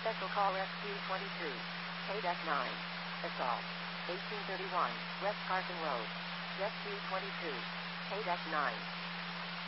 Special Call SQ-22. KDEC 9. Assault. 1831, West Carson Road. Jet 222. KDEC 9.